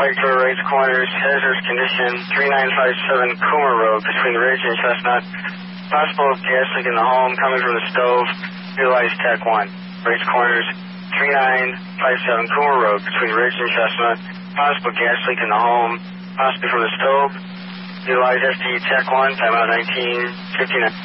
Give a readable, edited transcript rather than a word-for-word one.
Pike Door, Race Corners, hazardous condition, 3957 Coomer Road between Ridge and Chestnut. Possible gas leak in the home coming from the stove. Utilize Tech 1. Race Corners, 3957 Coomer Road between Ridge and Chestnut. Possible gas leak in the home, possibly from the stove. Utilize FD Tech 1, timeout 1959.